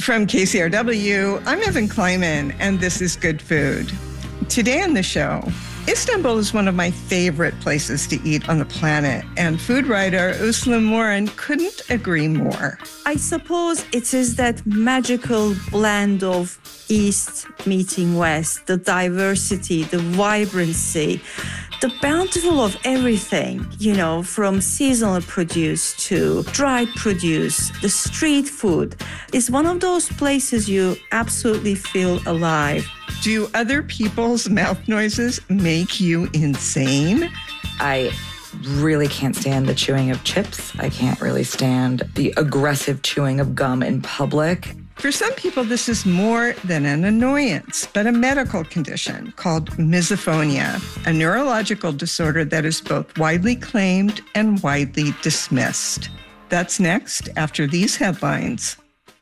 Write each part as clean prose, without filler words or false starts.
From KCRW, I'm Evan Kleiman, and this is Good Food. Today on the show, Istanbul is one of my favorite places to eat on the planet, and food writer Uslu Moran couldn't agree more. I suppose it is that magical blend of East meeting West, the diversity, the vibrancy, the bountiful of everything, from seasonal produce to dry produce. The street food is one of those places you absolutely feel alive. Do other people's mouth noises make you insane? I really can't stand the chewing of chips. I can't really stand the aggressive chewing of gum in public. For some people, this is more than an annoyance, but a medical condition called misophonia, a neurological disorder that is both widely claimed and widely dismissed. That's next after these headlines.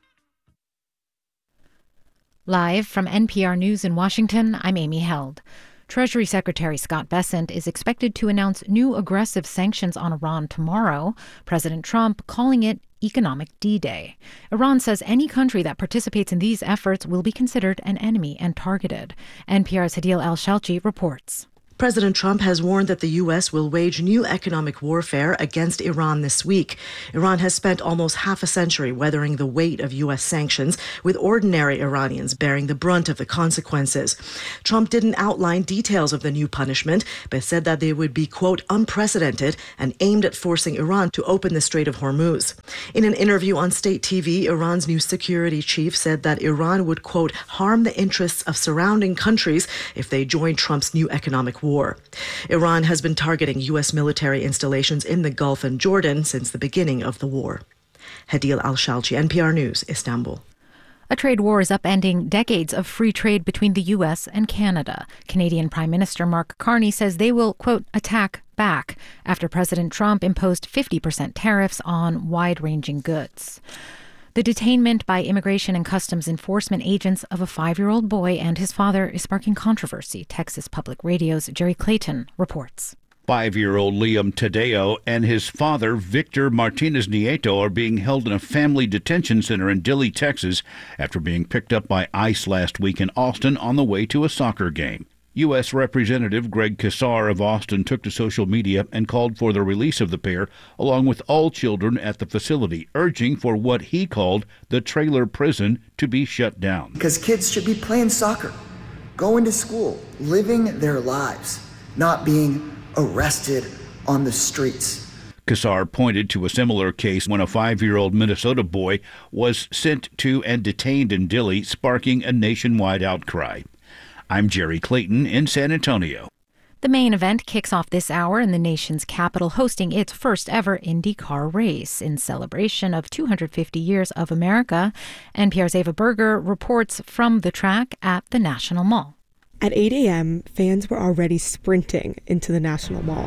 Live from NPR News in Washington, I'm Amy Held. Treasury Secretary Scott Bessent is expected to announce new aggressive sanctions on Iran tomorrow, President Trump calling it Economic D-Day. Iran says any country that participates in these efforts will be considered an enemy and targeted. NPR's Hadil Al-Shalchi reports. President Trump has warned that the U.S. will wage new economic warfare against Iran this week. Iran has spent almost half a century weathering the weight of U.S. sanctions, with ordinary Iranians bearing the brunt of the consequences. Trump didn't outline details of the new punishment, but said that they would be, quote, unprecedented and aimed at forcing Iran to open the Strait of Hormuz. In an interview on state TV, Iran's new security chief said that Iran would, quote, harm the interests of surrounding countries if they join Trump's new economic war. Iran has been targeting U.S. military installations in the Gulf and Jordan since the beginning of the war. Hadil Al-Shalchi, NPR News, Istanbul. A trade war is upending decades of free trade between the U.S. and Canada. Canadian Prime Minister Mark Carney says they will, quote, attack back after President Trump imposed 50% tariffs on wide-ranging goods. The detainment by Immigration and Customs Enforcement agents of a 5-year-old boy and his father is sparking controversy. Texas Public Radio's Jerry Clayton reports. 5-year-old Liam Tadeo and his father, Victor Martinez Nieto, are being held in a family detention center in Dilley, Texas, after being picked up by ICE last week in Austin on the way to a soccer game. U.S. Representative Greg Casar of Austin took to social media and called for the release of the pair, along with all children at the facility, urging for what he called the trailer prison to be shut down. Because kids should be playing soccer, going to school, living their lives, not being arrested on the streets. Casar pointed to a similar case when a 5-year-old Minnesota boy was sent to and detained in Dilley, sparking a nationwide outcry. I'm Jerry Clayton in San Antonio. The main event kicks off this hour in the nation's capital, hosting its first ever IndyCar race in celebration of 250 years of America. NPR's Ava Berger reports from the track at the National Mall. At 8 a.m., fans were already sprinting into the National Mall.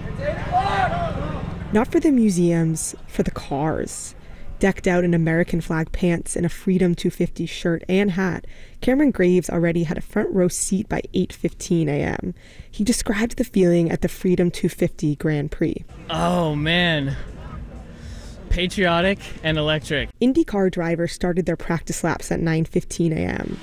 Not for the museums, for the cars. Decked out in American flag pants and a Freedom 250 shirt and hat, Cameron Graves already had a front row seat by 8:15 a.m. He described the feeling at the Freedom 250 Grand Prix. Oh, man. Patriotic and electric. IndyCar drivers started their practice laps at 9:15 a.m.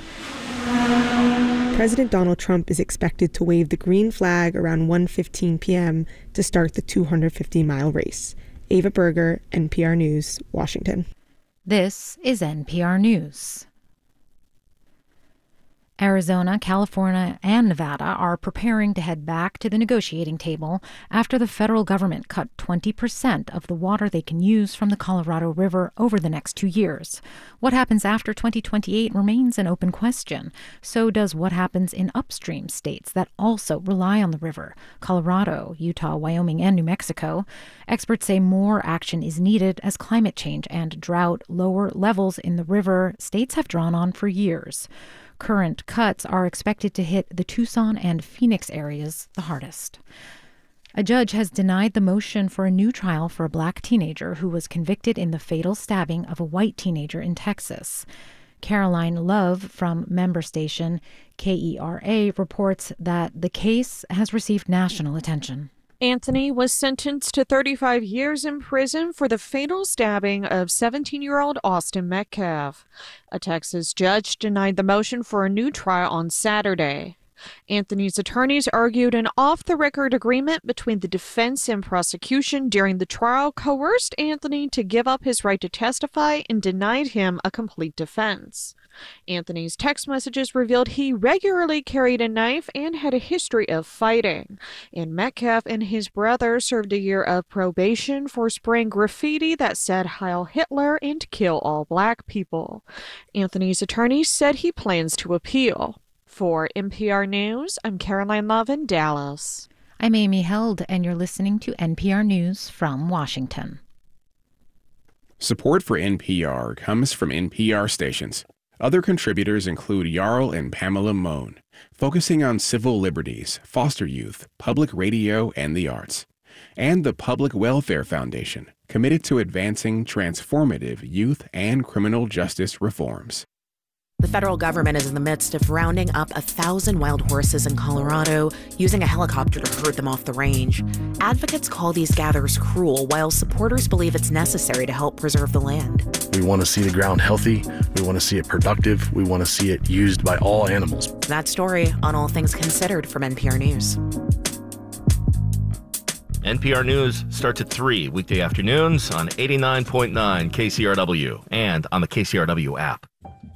President Donald Trump is expected to wave the green flag around 1:15 p.m. to start the 250-mile race. Ava Berger, NPR News, Washington. This is NPR News. Arizona, California, and Nevada are preparing to head back to the negotiating table after the federal government cut 20% of the water they can use from the Colorado River over the next 2 years. What happens after 2028 remains an open question. So does what happens in upstream states that also rely on the river: Colorado, Utah, Wyoming, and New Mexico. Experts say more action is needed as climate change and drought lower levels in the river states have drawn on for years. Current cuts are expected to hit the Tucson and Phoenix areas the hardest. A judge has denied the motion for a new trial for a black teenager who was convicted in the fatal stabbing of a white teenager in Texas. Caroline Love from member station KERA reports that the case has received national attention. Anthony was sentenced to 35 years in prison for the fatal stabbing of 17-year-old Austin Metcalf. A Texas judge denied the motion for a new trial on Saturday. Anthony's attorneys argued an off-the-record agreement between the defense and prosecution during the trial coerced Anthony to give up his right to testify and denied him a complete defense. Anthony's text messages revealed he regularly carried a knife and had a history of fighting. And Metcalf and his brother served a year of probation for spraying graffiti that said Heil Hitler and kill all black people. Anthony's attorney said he plans to appeal. For NPR News, I'm Caroline Love in Dallas. I'm Amy Held, and you're listening to NPR News from Washington. Support for NPR comes from NPR stations. Other contributors include Jarl and Pamela Mohn, focusing on civil liberties, foster youth, public radio, and the arts. And the Public Welfare Foundation, committed to advancing transformative youth and criminal justice reforms. The federal government is in the midst of rounding up 1,000 wild horses in Colorado, using a helicopter to herd them off the range. Advocates call these gathers cruel, while supporters believe it's necessary to help preserve the land. We want to see the ground healthy. We want to see it productive. We want to see it used by all animals. That story on All Things Considered from NPR News. NPR News starts at 3 weekday afternoons on 89.9 KCRW and on the KCRW app.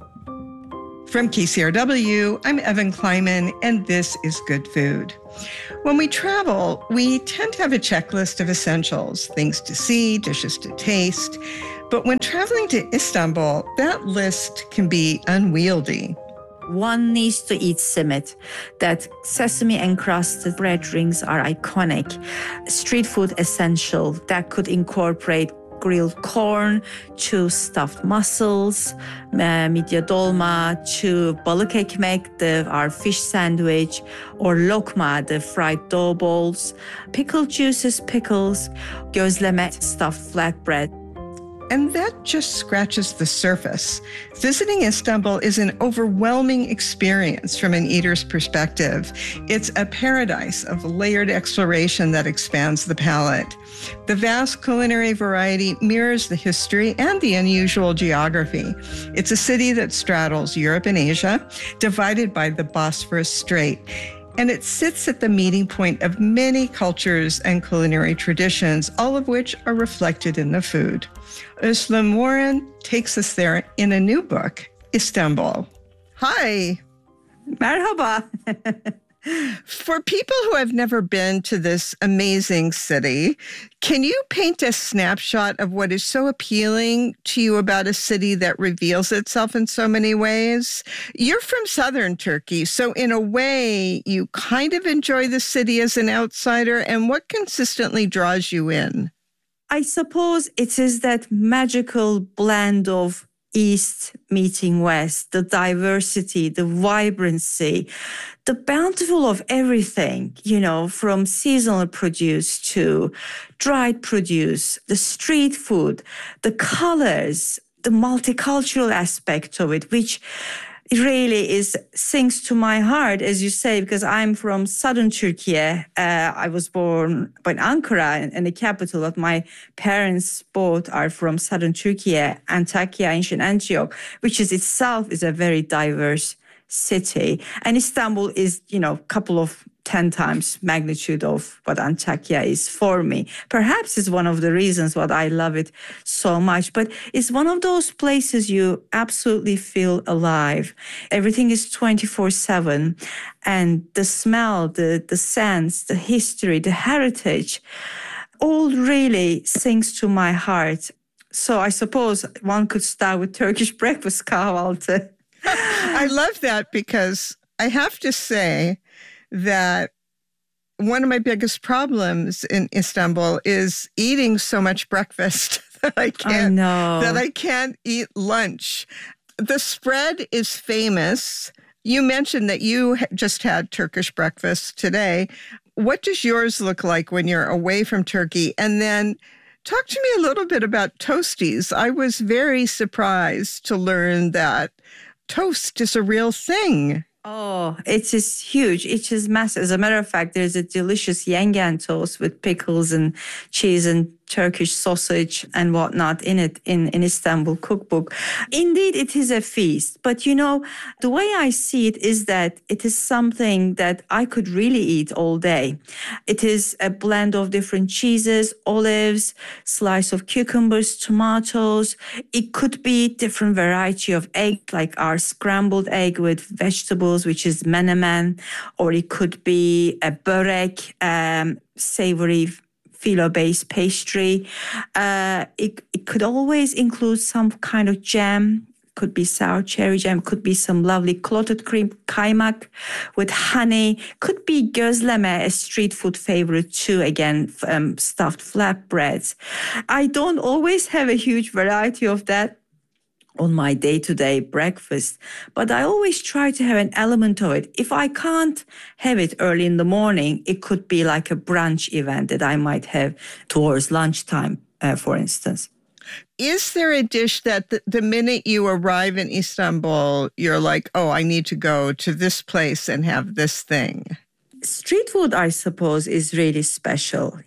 From KCRW, I'm Evan Kleiman, and this is Good Food. When we travel, we tend to have a checklist of essentials, things to see, dishes to taste. But when traveling to Istanbul, that list can be unwieldy. One needs to eat simit. That sesame encrusted bread rings are iconic. Street food essential that could incorporate grilled corn, to stuffed mussels, midye dolma, to balık ekmek, our fish sandwich, or lokma, the fried dough balls, pickled juices, pickles, gözleme, stuffed flatbread. And that just scratches the surface. Visiting Istanbul is an overwhelming experience from an eater's perspective. It's a paradise of layered exploration that expands the palate. The vast culinary variety mirrors the history and the unusual geography. It's a city that straddles Europe and Asia, divided by the Bosphorus Strait. And it sits at the meeting point of many cultures and culinary traditions, all of which are reflected in the food. Özlem Warren takes us there in a new book, Istanbul. Hi. Merhaba. For people who have never been to this amazing city, can you paint a snapshot of what is so appealing to you about a city that reveals itself in so many ways? You're from southern Turkey, so in a way, you kind of enjoy the city as an outsider. And what consistently draws you in? I suppose it is that magical blend of East meeting West, the diversity, the vibrancy, the bountiful of everything, from seasonal produce to dried produce, the street food, the colors, the multicultural aspect of it, which really sings to my heart, as you say, because I'm from southern Turkey. I was born in Ankara, in the capital, but my parents both are from southern Turkey, Antakya, ancient Antioch, which itself is a very diverse city. And Istanbul is, couple of 10 times magnitude of what Antakya is for me. Perhaps it's one of the reasons why I love it so much, but it's one of those places you absolutely feel alive. Everything is 24/7, and the smell, the scents, the history, the heritage, all really sings to my heart. So I suppose one could start with Turkish breakfast, kahvaltı. I love that, because I have to say that one of my biggest problems in Istanbul is eating so much breakfast that I can't eat lunch. The spread is famous. You mentioned that you just had Turkish breakfast today. What does yours look like when you're away from Turkey? And then talk to me a little bit about toasties. I was very surprised to learn that toast is a real thing. Oh, it is huge. It is massive. As a matter of fact, there's a delicious yengen toast with pickles and cheese and Turkish sausage and whatnot in it in Istanbul cookbook. Indeed, it is a feast. But, the way I see it is that it is something that I could really eat all day. It is a blend of different cheeses, olives, slice of cucumbers, tomatoes. It could be different variety of egg, like our scrambled egg with vegetables, which is menemen, or it could be a börek, savory phyllo-based pastry. It could always include some kind of jam. Could be sour cherry jam, could be some lovely clotted cream, kaymak with honey, could be gözleme, a street food favorite too, again, stuffed flatbreads. I don't always have a huge variety of that on my day-to-day breakfast, but I always try to have an element of it. If I can't have it early in the morning, it could be like a brunch event that I might have towards lunchtime, for instance. Is there a dish that the minute you arrive in Istanbul, you're like, oh, I need to go to this place and have this thing? Street food, I suppose, is really special,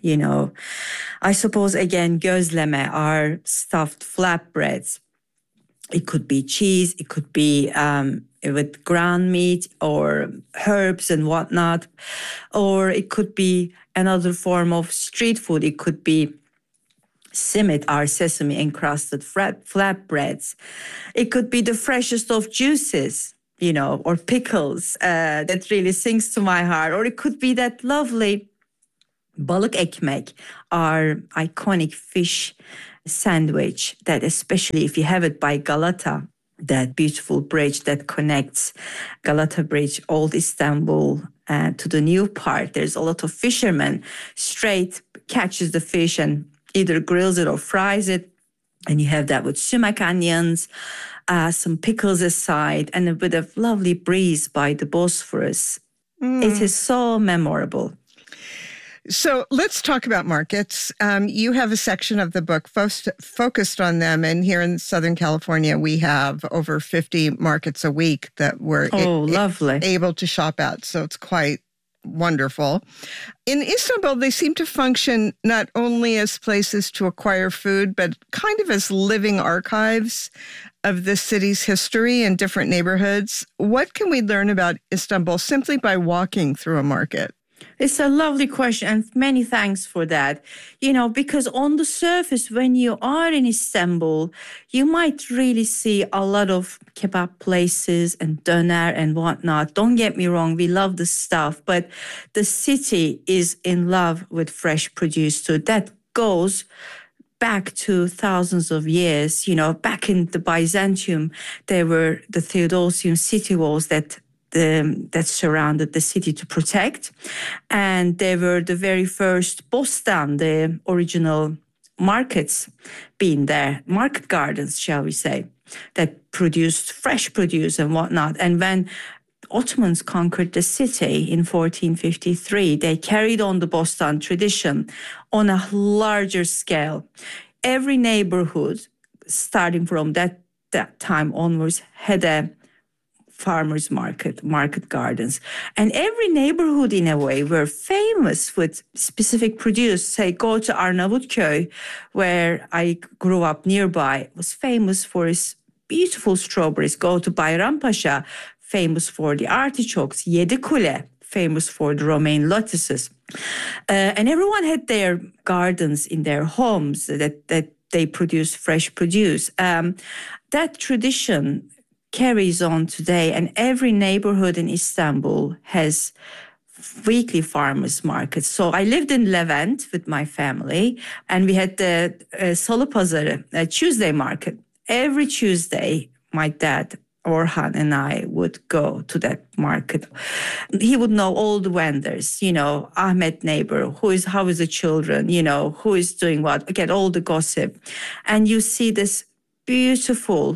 I suppose, again, gözleme are stuffed flatbreads. It could be cheese, it could be with ground meat or herbs and whatnot, or it could be another form of street food. It could be simit, our sesame encrusted flatbreads. It could be the freshest of juices, or pickles that really sings to my heart. Or it could be that lovely balık ekmek, our iconic fish sandwich that, especially if you have it by Galata, that beautiful bridge that connects Galata Bridge, old Istanbul, to the new part. There's a lot of fishermen straight catches the fish and either grills it or fries it. And you have that with sumac onions, some pickles aside, and a bit of lovely breeze by the Bosphorus. It is so memorable. So let's talk about markets. You have a section of the book focused on them. And here in Southern California, we have over 50 markets a week that we're able to shop at. So it's quite wonderful. In Istanbul, they seem to function not only as places to acquire food, but kind of as living archives of the city's history in different neighborhoods. What can we learn about Istanbul simply by walking through a market? It's a lovely question, and many thanks for that. Because on the surface, when you are in Istanbul, you might really see a lot of kebab places and döner and whatnot. Don't get me wrong, we love the stuff, but the city is in love with fresh produce too. That goes back to thousands of years. Back in the Byzantium, there were the Theodosian city walls that surrounded the city to protect. And they were the very first bostan, the original markets being there, market gardens, shall we say, that produced fresh produce and whatnot. And when Ottomans conquered the city in 1453, they carried on the bostan tradition on a larger scale. Every neighborhood, starting from that time onwards, had a farmers market gardens. And every neighborhood, in a way, were famous with specific produce. Say, go to Arnavutköy, where I grew up nearby, was famous for its beautiful strawberries. Go to Bayrampaşa, famous for the artichokes. Yedikule, famous for the romaine lettuces. And everyone had their gardens in their homes that they produced fresh produce. That tradition carries on today, and every neighborhood in Istanbul has weekly farmers markets. So I lived in Levent with my family, and we had the Salı Pazarı, a Tuesday market. Every Tuesday, my dad, Orhan, and I would go to that market. He would know all the vendors, Ahmet neighbor, how is the children, who is doing what, get all the gossip. And you see this beautiful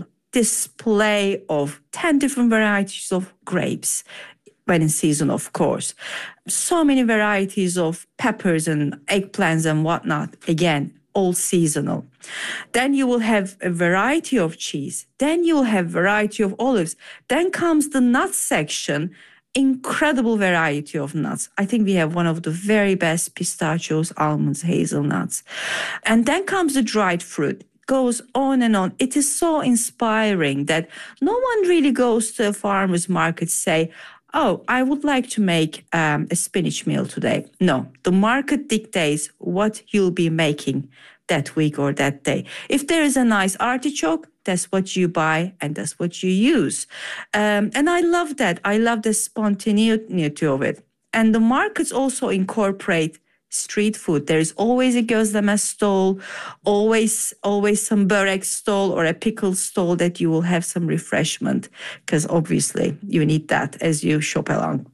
display of 10 different varieties of grapes, when in season, of course. So many varieties of peppers and eggplants and whatnot. Again, all seasonal. Then you will have a variety of cheese. Then you will have variety of olives. Then comes the nuts section. Incredible variety of nuts. I think we have one of the very best pistachios, almonds, hazelnuts. And then comes the dried fruit. Goes on and on. It is so inspiring that no one really goes to a farmer's market say, oh, I would like to make a spinach meal today. No, the market dictates what you'll be making that week or that day. If there is a nice artichoke, that's what you buy and that's what you use. And I love that. I love the spontaneity of it. And the markets also incorporate street food. There is always a gözleme stall, always some börek stall or a pickle stall that you will have some refreshment, because obviously you need that as you shop along.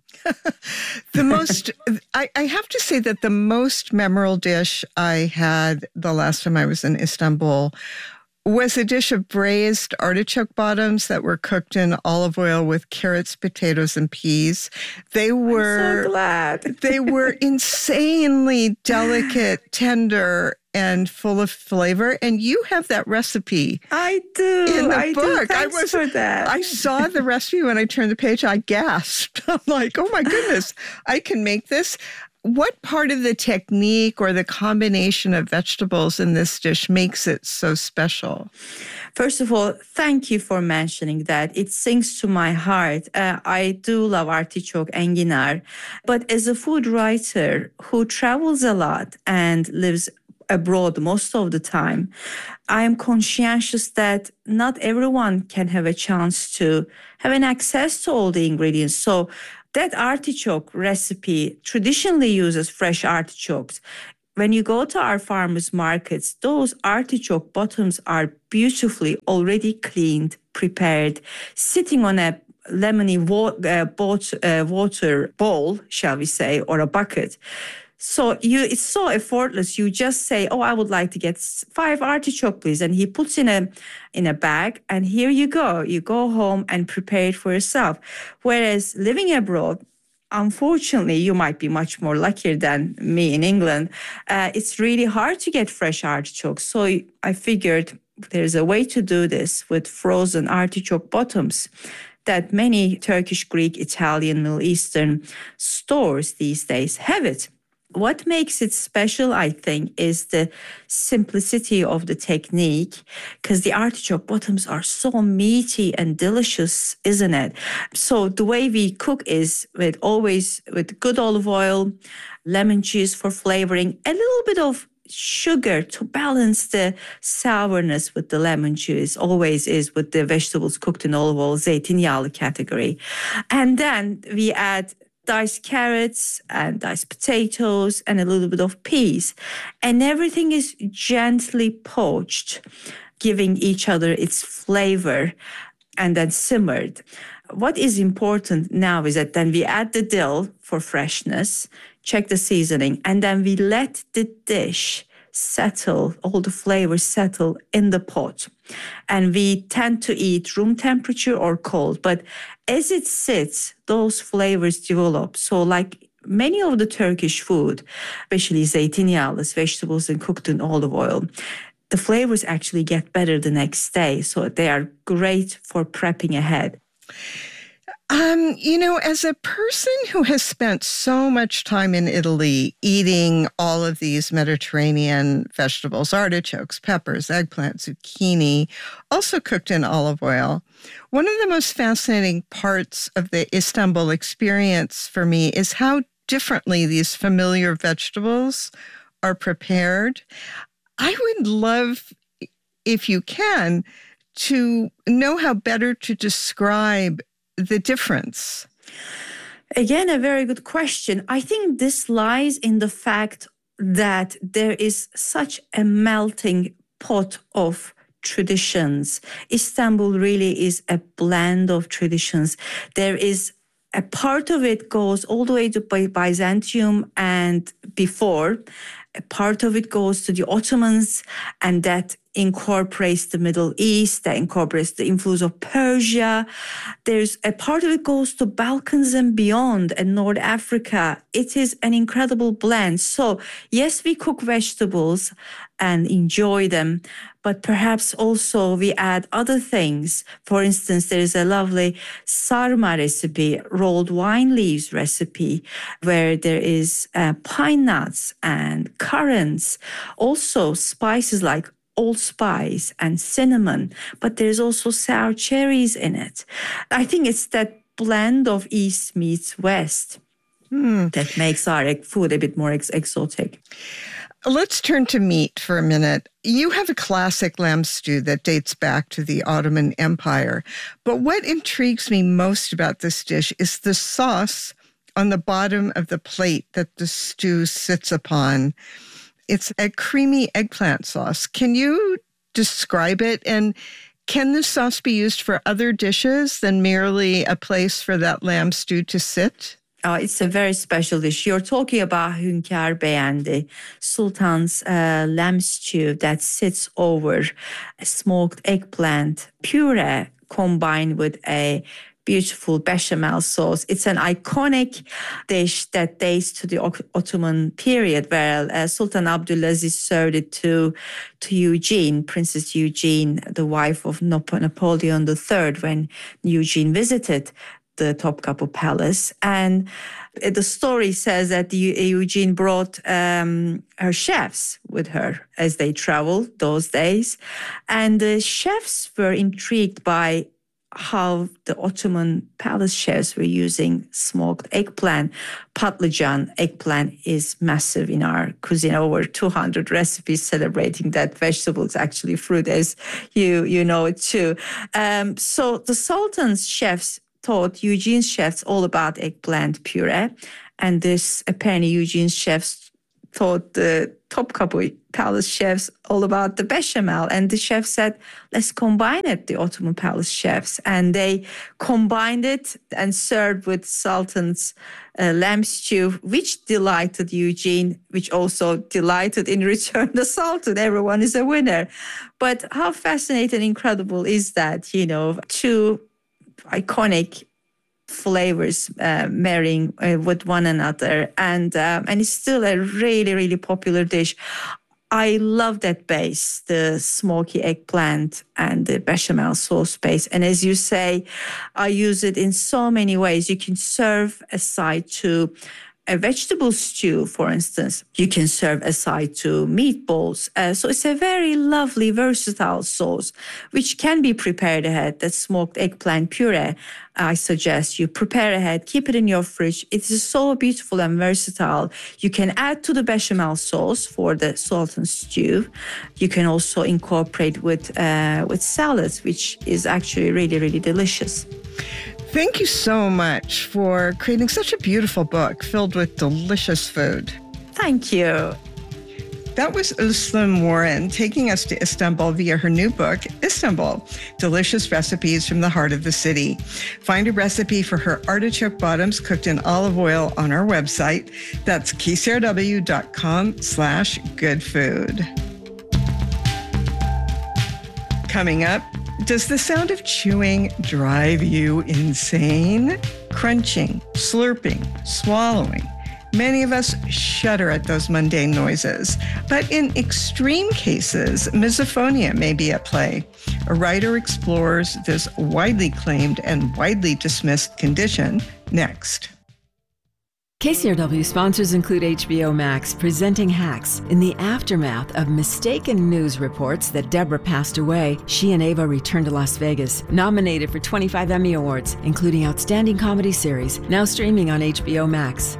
I have to say that the most memorable dish I had the last time I was in Istanbul was a dish of braised artichoke bottoms that were cooked in olive oil with carrots, potatoes, and peas. I'm so glad. They were insanely delicate, tender, and full of flavor. And you have that recipe. I do. In the book. Thanks for that. I saw the recipe when I turned the page. I gasped. I'm like, oh my goodness, I can make this. What part of the technique or the combination of vegetables in this dish makes it so special? First of all, thank you for mentioning that. It sings to my heart. I do love artichoke enginar, but as a food writer who travels a lot and lives abroad most of the time, I am conscientious that not everyone can have a chance to have an access to all the ingredients. So that artichoke recipe traditionally uses fresh artichokes. When you go to our farmers markets, those artichoke bottoms are beautifully already cleaned, prepared, sitting on a lemony water bowl, shall we say, or a bucket. So it's so effortless. You just say, oh, I would like to get 5 artichoke, please. And he puts in a bag, and here you go. You go home and prepare it for yourself. Whereas living abroad, unfortunately, you might be much more luckier than me in England. It's really hard to get fresh artichokes. So I figured there's a way to do this with frozen artichoke bottoms that many Turkish, Greek, Italian, Middle Eastern stores these days have it. What makes it special, I think, is the simplicity of the technique, because the artichoke bottoms are so meaty and delicious, isn't it? So the way we cook is with good olive oil, lemon juice for flavoring, a little bit of sugar to balance the sourness with the lemon juice, always is with the vegetables cooked in olive oil, zeytinyağlı category. And then we add diced carrots and diced potatoes and a little bit of peas. And everything is gently poached, giving each other its flavor and then simmered. What is important now is that then we add the dill for freshness, check the seasoning, and then we let the dish settle, all the flavors settle in the pot. And we tend to eat room temperature or cold, but as it sits, those flavors develop. So like many of the Turkish food, especially zeytinyağlı vegetables and cooked in olive oil, the flavors actually get better the next day. So they are great for prepping ahead. As a person who has spent so much time in Italy eating all of these Mediterranean vegetables, artichokes, peppers, eggplant, zucchini, also cooked in olive oil, one of the most fascinating parts of the Istanbul experience for me is how differently these familiar vegetables are prepared. I would love, if you can, to know how better to describe the difference. Again, a very good question. I think this lies in the fact that there is such a melting pot of traditions. Istanbul really is a blend of traditions. There is a part of it goes all the way to Byzantium and before. A part of it goes to the Ottomans, and that incorporates the Middle East, that incorporates the influence of Persia. There's a part of it goes to Balkans and beyond, and North Africa. It is an incredible blend. So yes, we cook vegetables and enjoy them. But perhaps also we add other things. For instance, there is a lovely sarma recipe, rolled wine leaves recipe, where there is pine nuts and currants, also spices like allspice and cinnamon, but there's also sour cherries in it. I think it's that blend of East meets West that makes our food a bit more exotic. Let's turn to meat for a minute. You have a classic lamb stew that dates back to the Ottoman Empire. But what intrigues me most about this dish is the sauce on the bottom of the plate that the stew sits upon. It's a creamy eggplant sauce. Can you describe it? And can this sauce be used for other dishes than merely a place for that lamb stew to sit? It's a very special dish. You're talking about Hünkar Beğendi, Sultan's lamb stew that sits over a smoked eggplant puree combined with a beautiful bechamel sauce. It's an iconic dish that dates to the Ottoman period, where Sultan Abdulaziz served it to Eugene, Princess Eugene, the wife of Napoleon III, when Eugene visited the Topkapı Palace. And the story says that Eugene brought her chefs with her as they traveled those days. And the chefs were intrigued by how the Ottoman palace chefs were using smoked eggplant. Patlıcan eggplant is massive in our cuisine, over 200 recipes celebrating that vegetable. It's actually fruit, as you know it too. So the Sultan's chefs taught Eugene's chefs all about eggplant puree. And this apparently Eugene's chefs taught the Topkapı Palace chefs all about the bechamel. And the chef said, let's combine it, the Ottoman Palace chefs. And they combined it and served with Sultan's lamb stew, which delighted Eugene, which also delighted in return the Sultan. Everyone is a winner. But how fascinating and incredible is that, two iconic flavors marrying with one another, and it's still a really, really popular dish. I love that base, the smoky eggplant and the bechamel sauce base. And as you say, I use it in so many ways. You can serve a side to a vegetable stew, for instance. You can serve a side to meatballs. So it's a very lovely, versatile sauce, which can be prepared ahead. That smoked eggplant puree, I suggest you prepare ahead, keep it in your fridge. It is so beautiful and versatile. You can add to the bechamel sauce for the Sultan stew. You can also incorporate with salads, which is actually really, really delicious. Thank you so much for creating such a beautiful book filled with delicious food. Thank you. That was Özlem Warren taking us to Istanbul via her new book, Istanbul, Delicious Recipes from the Heart of the City. Find a recipe for her artichoke bottoms cooked in olive oil on our website. That's kcrw.com/goodfood. Coming up, does the sound of chewing drive you insane? Crunching, slurping, swallowing. Many of us shudder at those mundane noises. But in extreme cases, misophonia may be at play. A writer explores this widely claimed and widely dismissed condition next. KCRW sponsors include HBO Max, presenting Hacks. In the aftermath of mistaken news reports that Deborah passed away, she and Ava returned to Las Vegas, nominated for 25 Emmy Awards, including Outstanding Comedy Series, now streaming on HBO Max.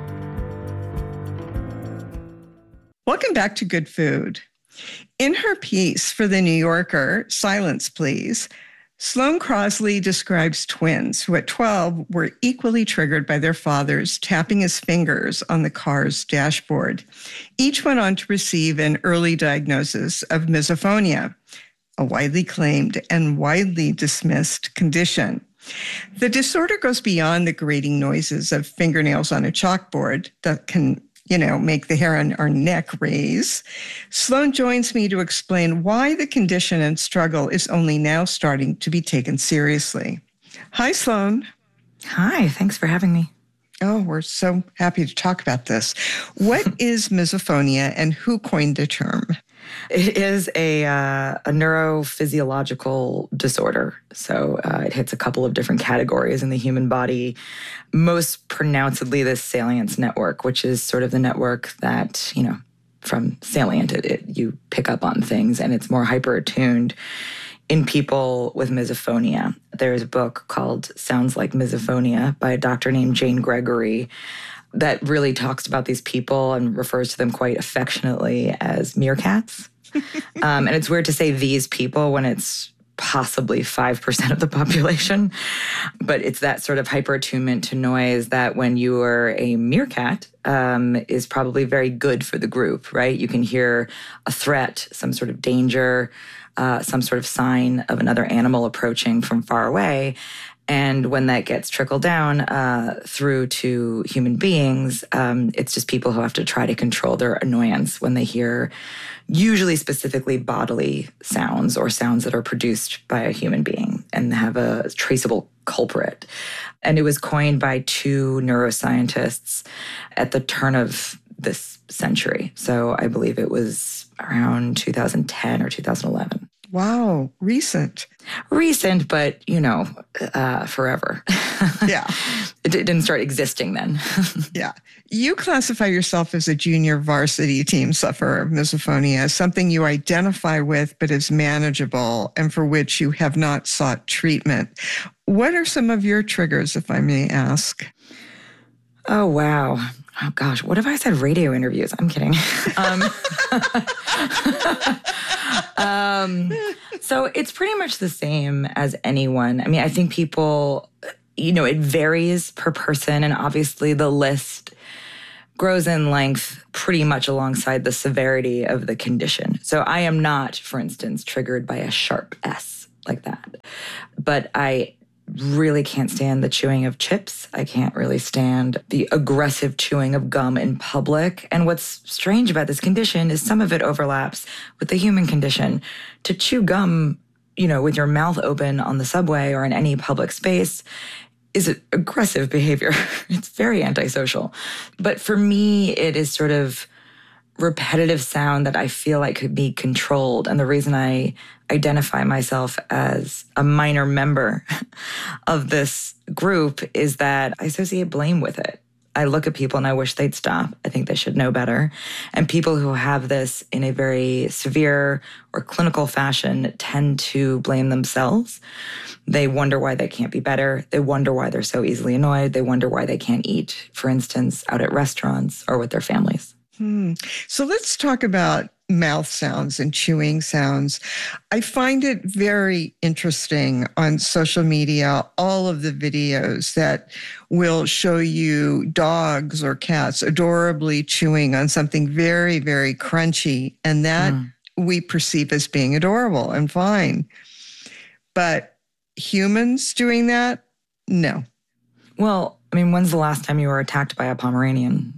Welcome back to Good Food. In her piece for The New Yorker, Silence Please, Sloane Crosley describes twins who at 12 were equally triggered by their fathers tapping his fingers on the car's dashboard. Each went on to receive an early diagnosis of misophonia, a widely claimed and widely dismissed condition. The disorder goes beyond the grating noises of fingernails on a chalkboard that can make the hair on our neck raise. Sloane joins me to explain why the condition and struggle is only now starting to be taken seriously. Hi, Sloane. Hi, thanks for having me. Oh, we're so happy to talk about this. What is misophonia and who coined the term? It is a neurophysiological disorder. So it hits a couple of different categories in the human body. Most pronouncedly, the salience network, which is sort of the network that, from salient, you pick up on things, and it's more hyper-attuned in people with misophonia. There's a book called Sounds Like Misophonia by a doctor named Jane Gregory that really talks about these people and refers to them quite affectionately as meerkats. And it's weird to say these people when it's possibly 5% of the population. But it's that sort of hyper-attunement to noise that when you are a meerkat is probably very good for the group, right? You can hear a threat, some sort of danger, some sort of sign of another animal approaching from far away. And when that gets trickled down through to human beings, it's just people who have to try to control their annoyance when they hear usually specifically bodily sounds or sounds that are produced by a human being and have a traceable culprit. And it was coined by two neuroscientists at the turn of this century. So I believe it was around 2010 or 2011. Wow, recent. Recent, but, forever. Yeah. It didn't start existing then. Yeah. You classify yourself as a junior varsity team sufferer of misophonia, something you identify with but is manageable and for which you have not sought treatment. What are some of your triggers, if I may ask? Oh, wow. Oh, gosh. What if I said radio interviews? I'm kidding. So it's pretty much the same as anyone. I mean, I think people, it varies per person. And obviously the list grows in length pretty much alongside the severity of the condition. So I am not, for instance, triggered by a sharp S like that. But I really can't stand the chewing of chips. I can't really stand the aggressive chewing of gum in public. And what's strange about this condition is some of it overlaps with the human condition. To chew gum, with your mouth open on the subway or in any public space is aggressive behavior. It's very antisocial. But for me, it is sort of repetitive sound that I feel like could be controlled. And the reason I identify myself as a minor member of this group is that I associate blame with it. I look at people and I wish they'd stop. I think they should know better. And people who have this in a very severe or clinical fashion tend to blame themselves. They wonder why they can't be better. They wonder why they're so easily annoyed. They wonder why they can't eat, for instance, out at restaurants or with their families. So let's talk about mouth sounds and chewing sounds. I find it very interesting on social media, all of the videos that will show you dogs or cats adorably chewing on something very, very crunchy, and that we perceive as being adorable and fine. But humans doing that? No. Well, I mean, when's the last time you were attacked by a Pomeranian?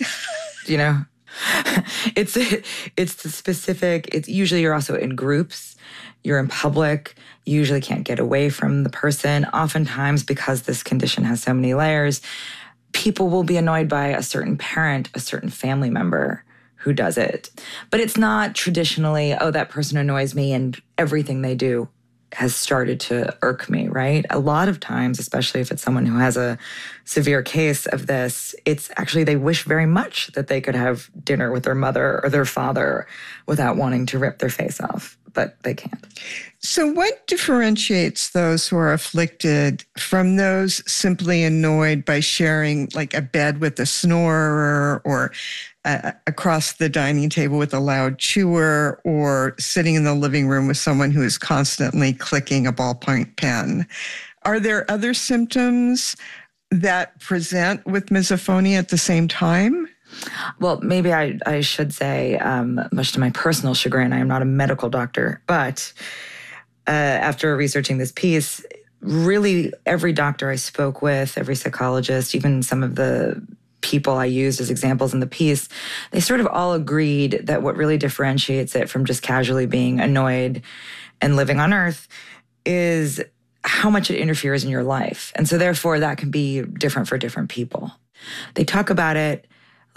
It's the specific, it's usually you're also in groups, you're in public, you usually can't get away from the person. Oftentimes, because this condition has so many layers, people will be annoyed by a certain parent, a certain family member who does it. But it's not traditionally, that person annoys me and everything they do has started to irk me, right? A lot of times, especially if it's someone who has a severe case of this, it's actually they wish very much that they could have dinner with their mother or their father without wanting to rip their face off, but they can't. So what differentiates those who are afflicted from those simply annoyed by sharing like a bed with a snorer or across the dining table with a loud chewer or sitting in the living room with someone who is constantly clicking a ballpoint pen? Are there other symptoms that present with misophonia at the same time? Well, maybe I should say, much to my personal chagrin, I am not a medical doctor, but after researching this piece, really every doctor I spoke with, every psychologist, even some of the people I used as examples in the piece, they sort of all agreed that what really differentiates it from just casually being annoyed and living on Earth is how much it interferes in your life. And so therefore that can be different for different people. They talk about it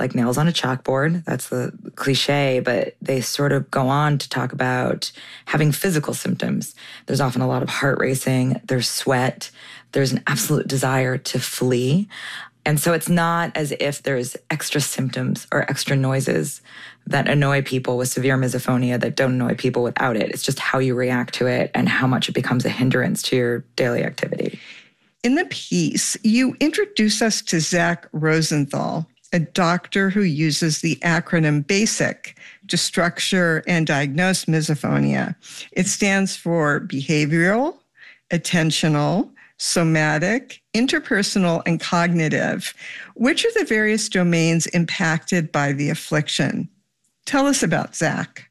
like nails on a chalkboard. That's the cliche, but they sort of go on to talk about having physical symptoms. There's often a lot of heart racing, there's sweat, there's an absolute desire to flee. And so it's not as if there's extra symptoms or extra noises that annoy people with severe misophonia that don't annoy people without it. It's just how you react to it and how much it becomes a hindrance to your daily activity. In the piece, you introduce us to Zach Rosenthal, a doctor who uses the acronym BASIC to structure and diagnose misophonia. It stands for behavioral, attentional, somatic, interpersonal, and cognitive. Which are the various domains impacted by the affliction? Tell us about Zach.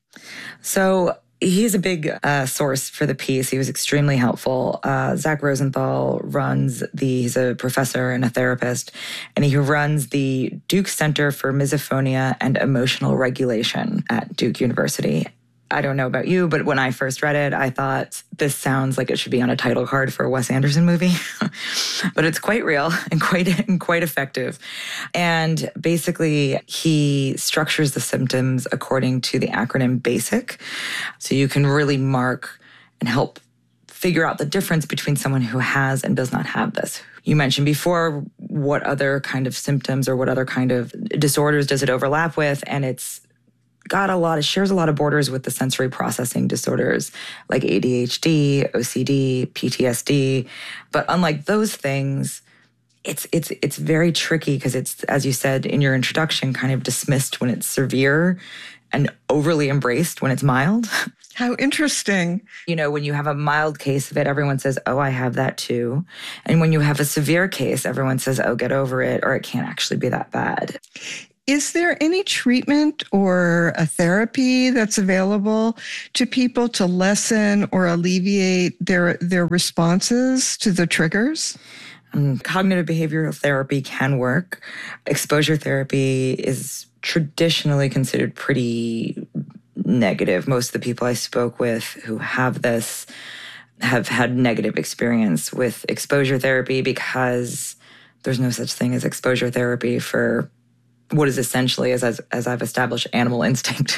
So he's a big source for the piece. He was extremely helpful. Zach Rosenthal he's a professor and a therapist, and he runs the Duke Center for Misophonia and Emotional Regulation at Duke University. I don't know about you, but when I first read it, I thought this sounds like it should be on a title card for a Wes Anderson movie. But it's quite real and quite effective. And basically, he structures the symptoms according to the acronym BASIC. So you can really mark and help figure out the difference between someone who has and does not have this. You mentioned before, what other kind of symptoms or what other kind of disorders does it overlap with? And it's shares a lot of borders with the sensory processing disorders like ADHD, OCD, PTSD. But unlike those things, it's very tricky because it's, as you said in your introduction, kind of dismissed when it's severe and overly embraced when it's mild. How interesting. You know, when you have a mild case of it, everyone says, oh, I have that too. And when you have a severe case, everyone says, oh, get over it, or it can't actually be that bad. Is there any treatment or a therapy that's available to people to lessen or alleviate their responses to the triggers? Cognitive behavioral therapy can work. Exposure therapy is traditionally considered pretty negative. Most of the people I spoke with who have this have had negative experience with exposure therapy because there's no such thing as exposure therapy for what is essentially, as I've established, animal instinct.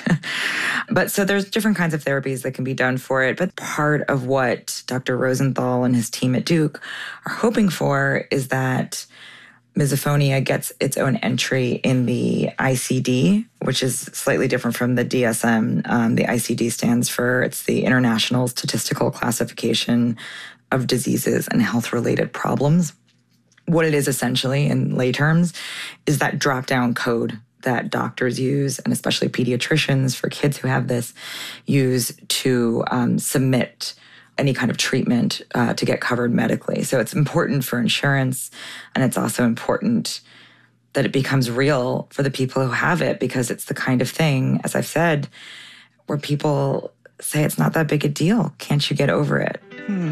But so there's different kinds of therapies that can be done for it. But part of what Dr. Rosenthal and his team at Duke are hoping for is that misophonia gets its own entry in the ICD, which is slightly different from the DSM. The ICD stands for, it's the International Statistical Classification of Diseases and Health-Related Problems. What it is essentially, in lay terms, is that drop-down code that doctors use, and especially pediatricians for kids who have this, use to submit any kind of treatment to get covered medically. So it's important for insurance, and it's also important that it becomes real for the people who have it, because it's the kind of thing, as I've said, where people say it's not that big a deal. Can't you get over it?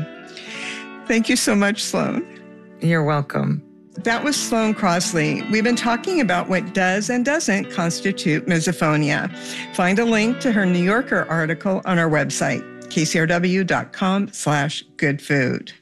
Thank you so much, Sloan. You're welcome. That was Sloan Crossley. We've been talking about what does and doesn't constitute misophonia. Find a link to her New Yorker article on our website, kcrw.com/goodfood.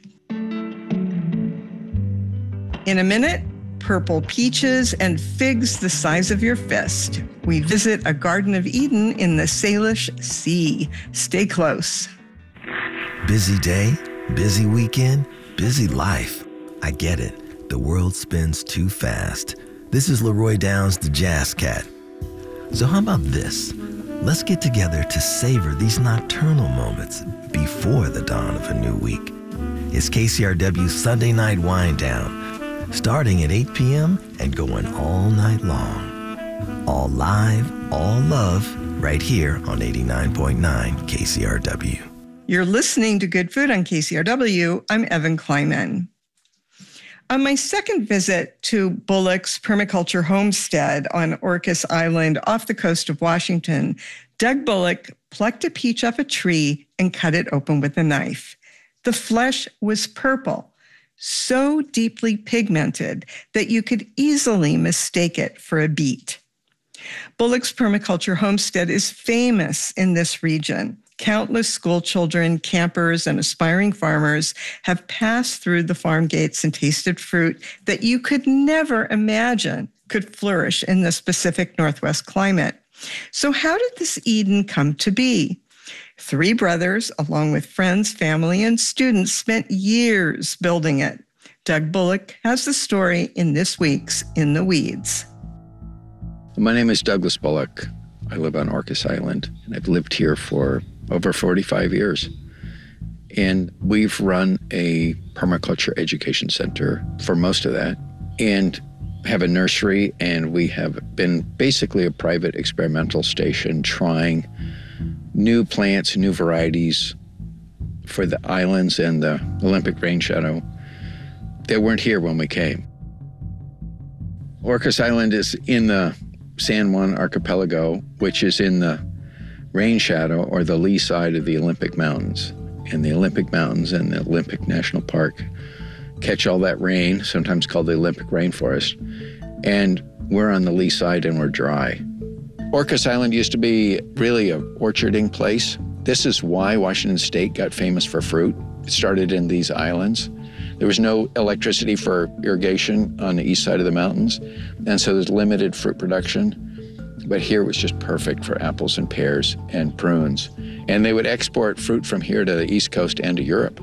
In a minute, purple peaches and figs the size of your fist. We visit a Garden of Eden in the Salish Sea. Stay close. Busy day, busy weekend, busy life. I get it. The world spins too fast. This is Leroy Downs, the Jazz Cat. So how about this? Let's get together to savor these nocturnal moments before the dawn of a new week. It's KCRW's Sunday Night Wind Down, starting at 8 p.m. and going all night long. All live, all love, right here on 89.9 KCRW. You're listening to Good Food on KCRW. I'm Evan Kleiman. On my second visit to Bullock's Permaculture Homestead on Orcas Island off the coast of Washington, Doug Bullock plucked a peach off a tree and cut it open with a knife. The flesh was purple, so deeply pigmented that you could easily mistake it for a beet. Bullock's Permaculture Homestead is famous in this region. Countless school children, campers, and aspiring farmers have passed through the farm gates and tasted fruit that you could never imagine could flourish in the Pacific Northwest climate. So how did this Eden come to be? 3 brothers, along with friends, family, and students, spent years building it. Doug Bullock has the story in this week's In the Weeds. My name is Douglas Bullock. I live on Orcas Island, and I've lived here for over 45 years. And we've run a permaculture education center for most of that, and have a nursery, and we have been basically a private experimental station trying new plants, new varieties for the islands and the Olympic rain shadow that weren't here when we came. Orcas Island is in the San Juan Archipelago, which is in the rain shadow or the lee side of the Olympic Mountains. And the Olympic Mountains and the Olympic National Park catch all that rain, sometimes called the Olympic rainforest. And we're on the lee side and we're dry. Orcas Island used to be really an orcharding place. This is why Washington State got famous for fruit. It started in these islands. There was no electricity for irrigation on the east side of the mountains, and so there's limited fruit production. But here was just perfect for apples and pears and prunes. And they would export fruit from here to the East Coast and to Europe.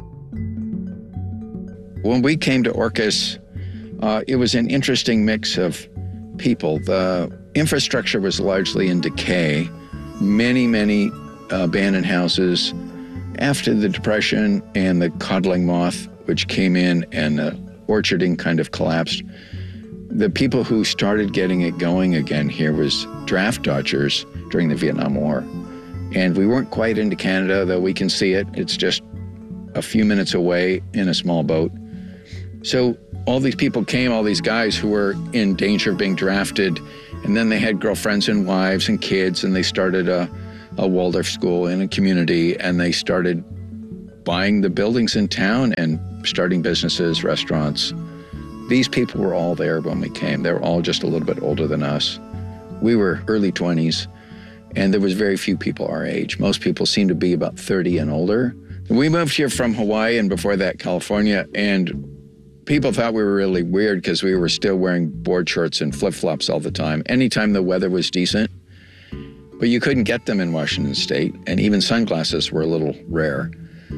When we came to Orcas, it was an interesting mix of people. The infrastructure was largely in decay. Many abandoned houses. After the Depression and the codling moth, which came in and the orcharding kind of collapsed, the people who started getting it going again here was draft dodgers during the Vietnam War. And we weren't quite into Canada, though we can see it. It's just a few minutes away in a small boat. So all these people came, all these guys who were in danger of being drafted, and then they had girlfriends and wives and kids, and they started a Waldorf school in a community, and they started buying the buildings in town and starting businesses, restaurants. These people were all there when we came. They were all just a little bit older than us. We were early 20s, and there was very few people our age. Most people seemed to be about 30 and older. We moved here from Hawaii, and before that, California, and people thought we were really weird because we were still wearing board shorts and flip-flops all the time, anytime the weather was decent. But you couldn't get them in Washington State, and even sunglasses were a little rare.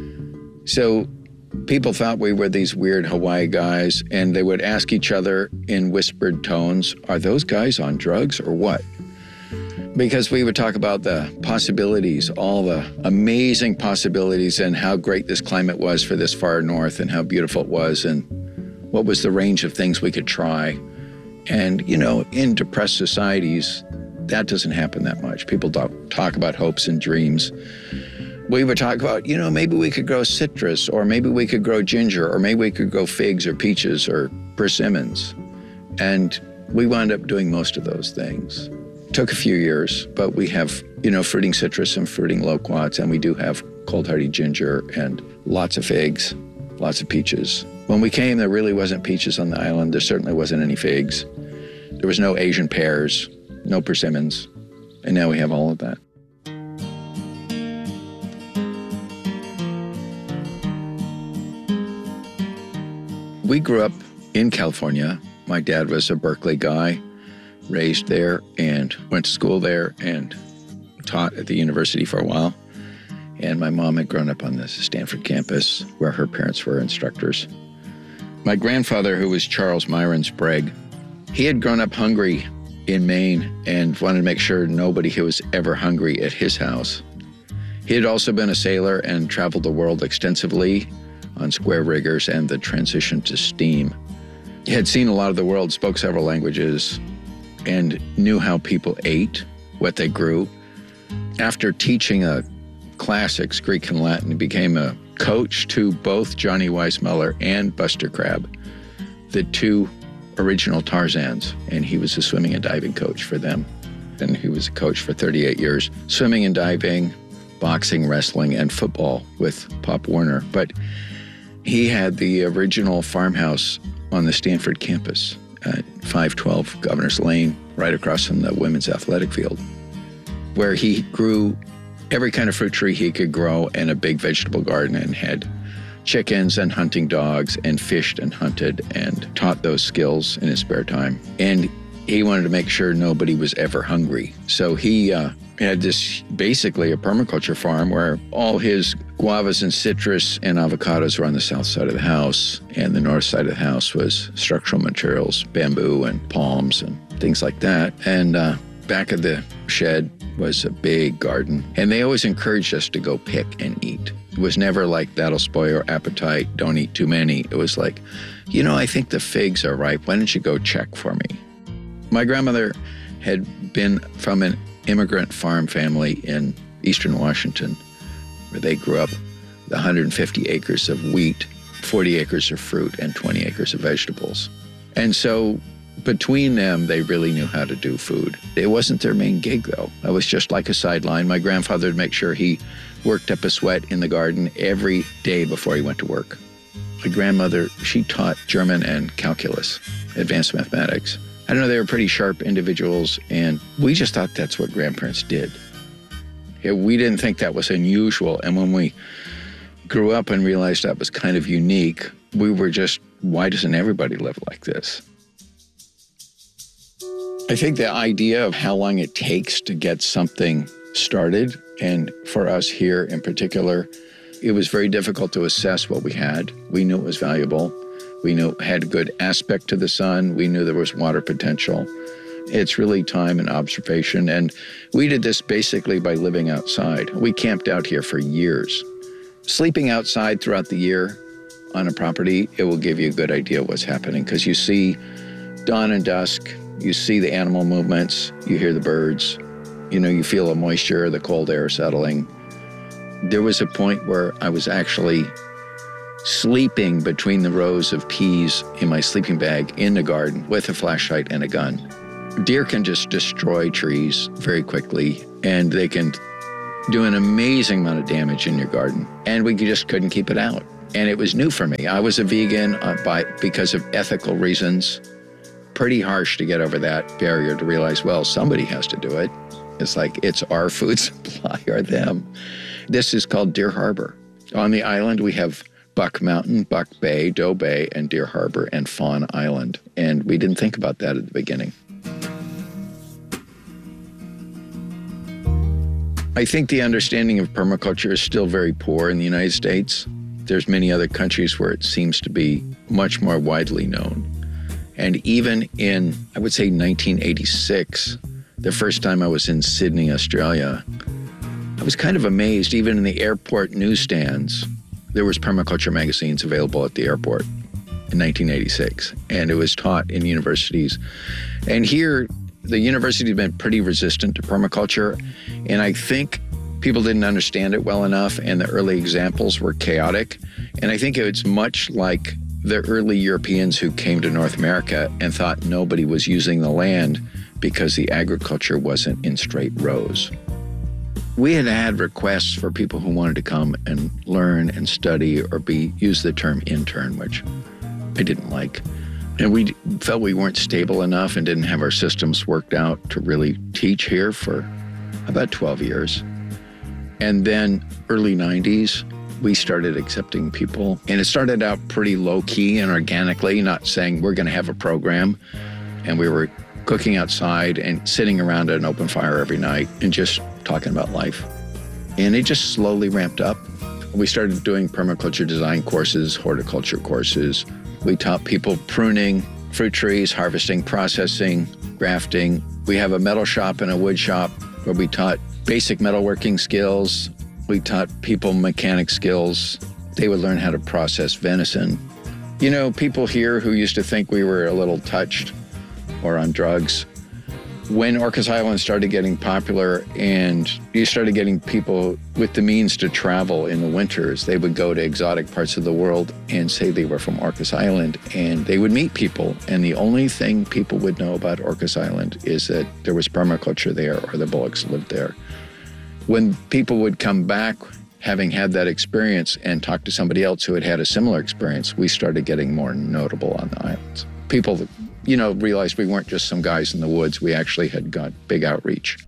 So people thought we were these weird Hawaii guys, and they would ask each other in whispered tones, are those guys on drugs or what? Because we would talk about the possibilities, all the amazing possibilities, and how great this climate was for this far north, and how beautiful it was, and what was the range of things we could try. And, you know, in depressed societies, that doesn't happen that much. People talk about hopes and dreams. We would talk about, you know, maybe we could grow citrus, or maybe we could grow ginger, or maybe we could grow figs or peaches or persimmons. And we wound up doing most of those things. Took a few years, but we have, you know, fruiting citrus and fruiting loquats, and we do have cold hardy ginger and lots of figs, lots of peaches. When we came, there really wasn't peaches on the island. There certainly wasn't any figs. There was no Asian pears, no persimmons, and now we have all of that. We grew up in California. My dad was a Berkeley guy, raised there and went to school there and taught at the university for a while. And my mom had grown up on the Stanford campus where her parents were instructors. My grandfather, who was Charles Myron Sprague, he had grown up hungry in Maine and wanted to make sure nobody who was ever hungry at his house. He had also been a sailor and traveled the world extensively on square riggers and the transition to steam. He had seen a lot of the world, spoke several languages, and knew how people ate, what they grew. After teaching classics, Greek and Latin, he became a coach to both Johnny Weissmuller and Buster Crabbe, the two original Tarzans, and he was a swimming and diving coach for them. And he was a coach for 38 years, swimming and diving, boxing, wrestling, and football with Pop Warner. But he had the original farmhouse on the Stanford campus at 512 Governor's Lane, right across from the women's athletic field, where he grew every kind of fruit tree he could grow and a big vegetable garden, and had chickens and hunting dogs and fished and hunted and taught those skills in his spare time. And he wanted to make sure nobody was ever hungry. So he had this, basically a permaculture farm where all his guavas and citrus and avocados were on the south side of the house, and the north side of the house was structural materials, bamboo and palms and things like that. And back of the shed was a big garden, and they always encouraged us to go pick and eat. It was never like, that'll spoil your appetite, don't eat too many. It was like, I think the figs are ripe. Why don't you go check for me? My grandmother had been from an immigrant farm family in eastern Washington, where they grew up with 150 acres of wheat, 40 acres of fruit, and 20 acres of vegetables. And so between them, they really knew how to do food. It wasn't their main gig, though. It was just like a sideline. My grandfather would make sure he worked up a sweat in the garden every day before he went to work. My grandmother, she taught German and calculus, advanced mathematics. I don't know, they were pretty sharp individuals, and we just thought that's what grandparents did. We didn't think that was unusual, and when we grew up and realized that was kind of unique, we were just, why doesn't everybody live like this? I think the idea of how long it takes to get something started, and for us here in particular, it was very difficult to assess what we had. We knew it was valuable. We knew it had a good aspect to the sun. We knew there was water potential. It's really time and observation. And we did this basically by living outside. We camped out here for years. Sleeping outside throughout the year on a property, it will give you a good idea of what's happening, because you see dawn and dusk, you see the animal movements, you hear the birds, you feel the moisture, the cold air settling. There was a point where I was actually sleeping between the rows of peas in my sleeping bag in the garden with a flashlight and a gun. Deer can just destroy trees very quickly, and they can do an amazing amount of damage in your garden. And we just couldn't keep it out. And it was new for me. I was a vegan because of ethical reasons. Pretty harsh to get over that barrier to realize, well, somebody has to do it. It's like, it's our food supply or them. This is called Deer Harbor. On the island, we have Buck Mountain, Buck Bay, Doe Bay, and Deer Harbor, and Fawn Island. And we didn't think about that at the beginning. I think the understanding of permaculture is still very poor in the United States. There's many other countries where it seems to be much more widely known. And even in, I would say, 1986, the first time I was in Sydney, Australia, I was kind of amazed. Even in the airport newsstands, there was permaculture magazines available at the airport in 1986, and it was taught in universities. And here, the university has been pretty resistant to permaculture, and I think people didn't understand it well enough, and the early examples were chaotic. And I think it's much like the early Europeans who came to North America and thought nobody was using the land because the agriculture wasn't in straight rows. We had had requests for people who wanted to come and learn and study or use the term intern, which I didn't like. And we felt we weren't stable enough and didn't have our systems worked out to really teach here for about 12 years. And then early 90s, we started accepting people. And it started out pretty low-key and organically, not saying we're going to have a program. And we were cooking outside and sitting around at an open fire every night and just talking about life. And it just slowly ramped up. We started doing permaculture design courses, horticulture courses. We taught people pruning fruit trees, harvesting, processing, grafting. We have a metal shop and a wood shop where we taught basic metalworking skills. We taught people mechanic skills. They would learn how to process venison. People here who used to think we were a little touched or on drugs, when Orcas Island started getting popular and you started getting people with the means to travel in the winters, they would go to exotic parts of the world and say they were from Orcas Island, and they would meet people. And the only thing people would know about Orcas Island is that there was permaculture there or the bullocks lived there. When people would come back having had that experience and talk to somebody else who had had a similar experience, we started getting more notable on the islands. People realized we weren't just some guys in the woods. We actually had got big outreach.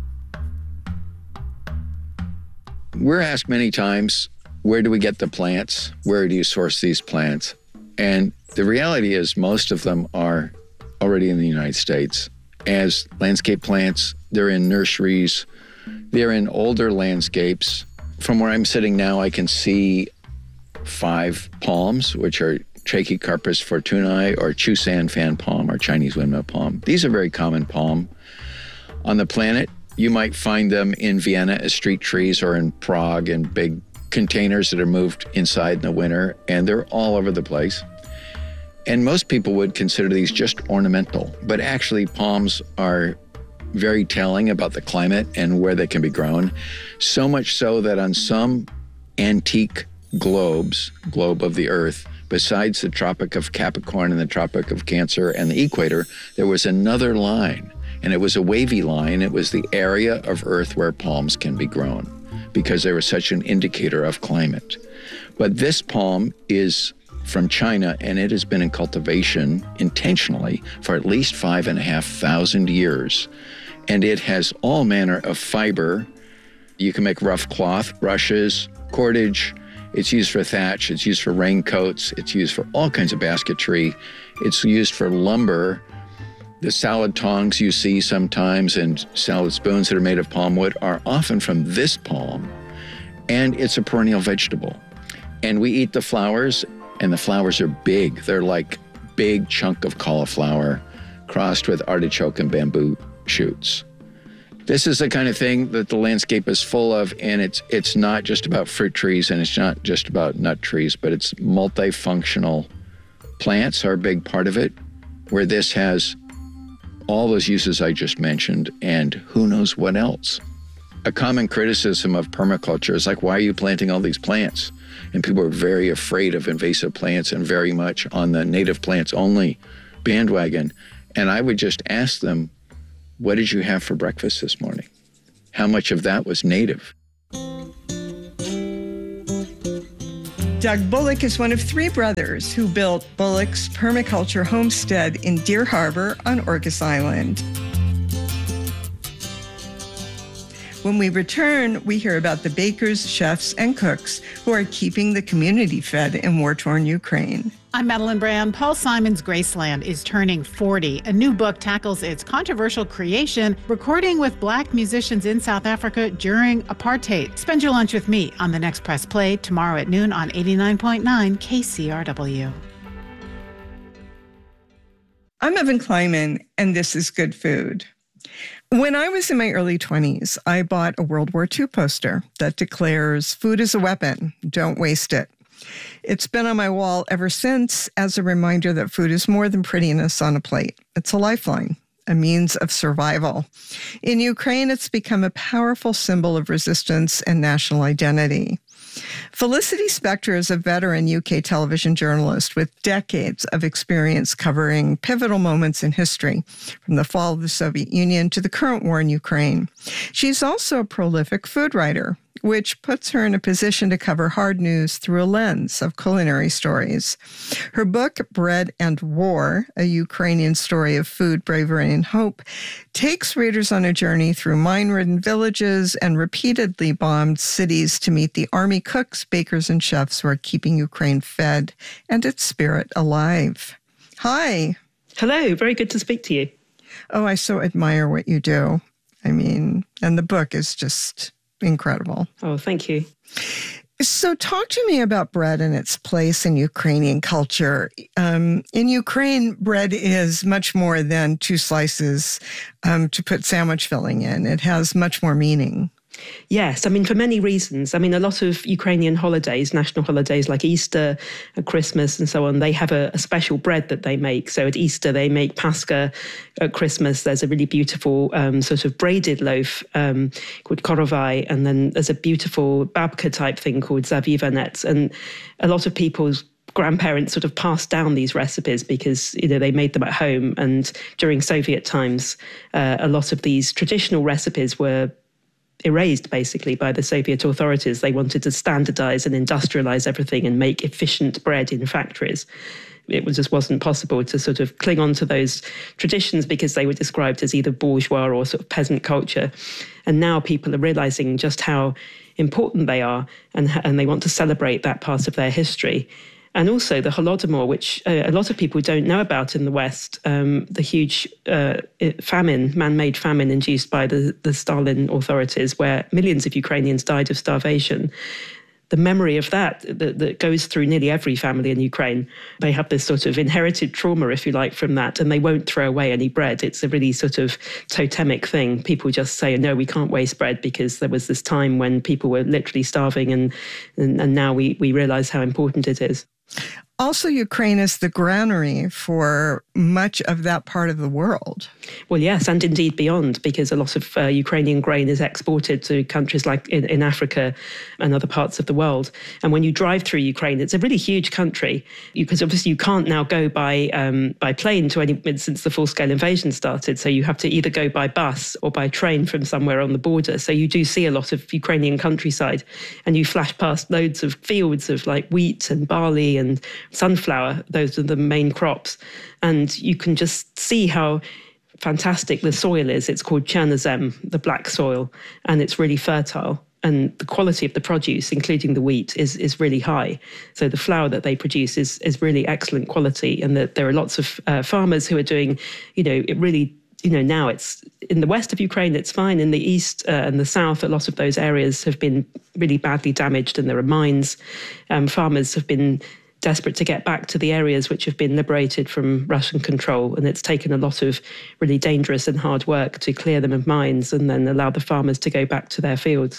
We're asked many times, where do we get the plants? Where do you source these plants? And the reality is most of them are already in the United States. as landscape plants. They're in nurseries. They're in older landscapes. From where I'm sitting now, I can see 5 palms, which are Trachycarpus fortunei or Chusan fan palm or Chinese windmill palm. These are very common palm on the planet. You might find them in Vienna as street trees or in Prague in big containers that are moved inside in the winter, and they're all over the place. And most people would consider these just ornamental, but actually palms are very telling about the climate and where they can be grown. So much so that on some antique globe of the Earth, besides the Tropic of Capricorn and the Tropic of Cancer and the equator, there was another line, and it was a wavy line. It was the area of Earth where palms can be grown because they were such an indicator of climate. But this palm is from China, and it has been in cultivation intentionally for at least 5,500 years. And it has all manner of fiber. You can make rough cloth, brushes, cordage. It's used for thatch, it's used for raincoats, it's used for all kinds of basketry. It's used for lumber. The salad tongs you see sometimes and salad spoons that are made of palm wood are often from this palm. And it's a perennial vegetable. And we eat the flowers, and the flowers are big. They're like big chunk of cauliflower crossed with artichoke and bamboo shoots. This is the kind of thing that the landscape is full of, and it's not just about fruit trees and it's not just about nut trees, but it's multifunctional. Plants are a big part of it, where this has all those uses I just mentioned, and who knows what else. A common criticism of permaculture is like, why are you planting all these plants? And people are very afraid of invasive plants and very much on the native plants only bandwagon. And I would just ask them, what did you have for breakfast this morning? How much of that was native? Doug Bullock is one of 3 brothers who built Bullock's Permaculture Homestead in Deer Harbor on Orcas Island. When we return, we hear about the bakers, chefs, and cooks who are keeping the community fed in war-torn Ukraine. I'm Madeline Brand. Paul Simon's Graceland is turning 40. A new book tackles its controversial creation, recording with Black musicians in South Africa during apartheid. Spend your lunch with me on The Next Press Play tomorrow at noon on 89.9 KCRW. I'm Evan Kleiman, and this is Good Food. When I was in my early 20s, I bought a World War II poster that declares, "Food is a weapon, don't waste it." It's been on my wall ever since as a reminder that food is more than prettiness on a plate. It's a lifeline, a means of survival. In Ukraine, it's become a powerful symbol of resistance and national identity. Felicity Spector is a veteran UK television journalist with decades of experience covering pivotal moments in history, from the fall of the Soviet Union to the current war in Ukraine. She's also a prolific food writer, which puts her in a position to cover hard news through a lens of culinary stories. Her book, Bread and War, a Ukrainian story of food, bravery, and hope, takes readers on a journey through mine-ridden villages and repeatedly bombed cities to meet the army cooks, bakers, and chefs who are keeping Ukraine fed and its spirit alive. Hi. Hello, very good to speak to you. Oh, I so admire what you do. I mean, and the book is just incredible. Oh, thank you. So talk to me about bread and its place in Ukrainian culture. In Ukraine, bread is much more than 2 slices to put sandwich filling in. It has much more meaning. Yes, I mean, for many reasons. I mean, a lot of Ukrainian holidays, national holidays like Easter and Christmas and so on, they have a special bread that they make. So at Easter, they make Pascha. At Christmas, there's a really beautiful sort of braided loaf called korovai. And then there's a beautiful babka type thing called zavivanets. And a lot of people's grandparents sort of passed down these recipes because, you know, they made them at home. And during Soviet times, a lot of these traditional recipes were erased basically by the Soviet authorities. They wanted to standardize and industrialize everything and make efficient bread in factories. It just wasn't possible to sort of cling on to those traditions because they were described as either bourgeois or sort of peasant culture. And now people are realizing just how important they are, and they want to celebrate that part of their history. And also the Holodomor, which a lot of people don't know about in the West, the huge famine, man-made famine induced by the Stalin authorities, where millions of Ukrainians died of starvation. The memory of that goes through nearly every family in Ukraine. They have this sort of inherited trauma, if you like, from that, and they won't throw away any bread. It's a really sort of totemic thing. People just say, no, we can't waste bread because there was this time when people were literally starving, and now we realise how important it is. Also, Ukraine is the granary for much of that part of the world. Well, yes, and indeed beyond, because a lot of Ukrainian grain is exported to countries like in Africa and other parts of the world. And when you drive through Ukraine, it's a really huge country, because obviously you can't now go by plane since the full-scale invasion started. So you have to either go by bus or by train from somewhere on the border. So you do see a lot of Ukrainian countryside, and you flash past loads of fields of like wheat and barley and sunflower. Those are the main crops. And you can just see how fantastic the soil is. It's called Chernozem, the black soil, and it's really fertile. And the quality of the produce, including the wheat, is really high. So the flour that they produce is really excellent quality. And there are lots of farmers who are doing, it really, now it's in the west of Ukraine, it's fine. In the east and the south, a lot of those areas have been really badly damaged, and there are mines. Farmers have been desperate to get back to the areas which have been liberated from Russian control. And it's taken a lot of really dangerous and hard work to clear them of mines and then allow the farmers to go back to their fields.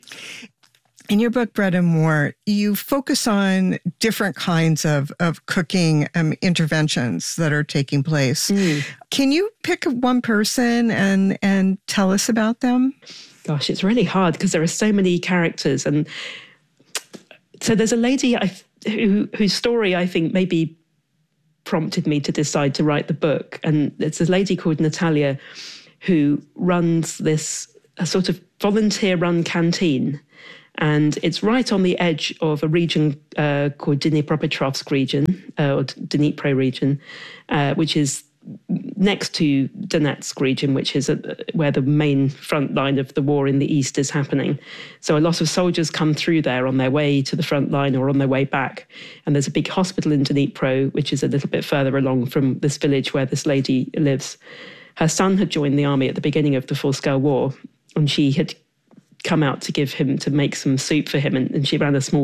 In your book, Bread and War, you focus on different kinds of cooking interventions that are taking place. Can you pick one person and tell us about them? Gosh, it's really hard because there are so many characters. And so there's a lady whose story I think maybe prompted me to decide to write the book. And it's a lady called Natalia who runs a sort of volunteer-run canteen. And it's right on the edge of a region called Dnipropetrovsk region, or Dnipro region, which is next to Donetsk region, which is where the main front line of the war in the east is happening. So a lot of soldiers come through there on their way to the front line or on their way back. And there's a big hospital in Dnipro, which is a little bit further along from this village where this lady lives. Her son had joined the army at the beginning of the full-scale war, and she had come out to make some soup for him, and she ran a small